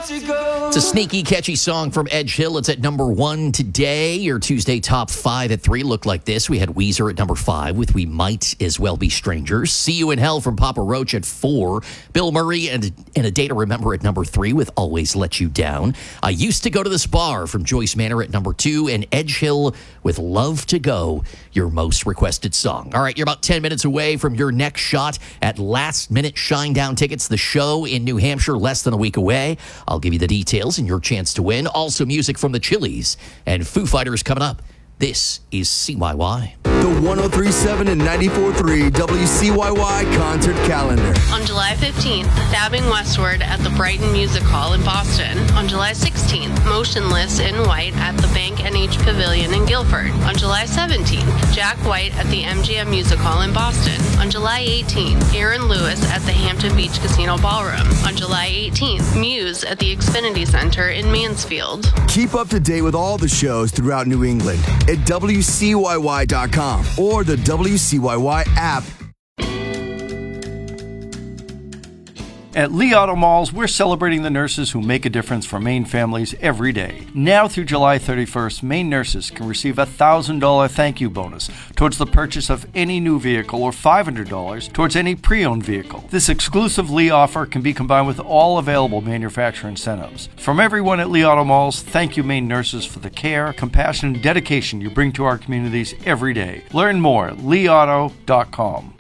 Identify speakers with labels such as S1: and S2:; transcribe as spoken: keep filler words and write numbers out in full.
S1: to go.
S2: It's a sneaky, catchy song from Edge Hill. It's at number one today. Your Tuesday top five at three looked like this. We had Weezer at number five with We Might As Well Be Strangers. See You in Hell from Papa Roach at four. Bill Murray and, and A Day to Remember at number three with Always Let You Down. I Used to Go to This Bar from Joyce Manor at number two. And Edge Hill with Love to Go, your most requested song. All right, you're about ten minutes away from your next shot at Last Minute Shinedown tickets. The show in New Hampshire, less than a week away. I'll give you the details and your chance to win. Also music from the Chili's and Foo Fighters coming up. This is C Y Y.
S3: The one oh three point seven and ninety-four point three W C Y Y concert calendar.
S4: On July fifteenth, Dabbing Westward at the Brighton Music Hall in Boston. On July sixteenth, Motionless in White at the Bank N H Pavilion in Guilford. On July seventeenth, Jack White at the M G M Music Hall in Boston. On July eighteenth, Aaron Lewis at the Hampton Beach Casino Ballroom. On July eighteenth, Muse at the Xfinity Center in Mansfield.
S3: Keep up to date with all the shows throughout New England at W C Y Y dot com or the W C Y Y app.
S5: At Lee Auto Malls, we're celebrating the nurses who make a difference for Maine families every day. Now through July thirty-first, Maine nurses can receive a one thousand dollars thank you bonus towards the purchase of any new vehicle or five hundred dollars towards any pre-owned vehicle. This exclusive Lee offer can be combined with all available manufacturer incentives. From everyone at Lee Auto Malls, thank you Maine nurses for the care, compassion, and dedication you bring to our communities every day. Learn more at lee auto dot com.